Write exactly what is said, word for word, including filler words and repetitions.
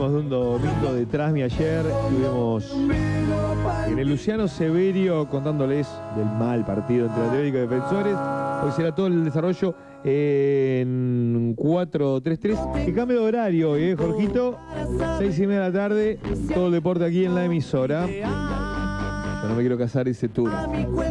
Venimos de un domingo de Trasmi ayer. Estuvimos en el Luciano Severio contándoles del mal partido entre Atlético y Defensores. Hoy será todo el desarrollo en cuatro tres tres. Que cambio de horario, ¿eh, Jorgito? Seis y media de la tarde. Todo el deporte aquí en la emisora. Yo no me quiero casar, dice tú.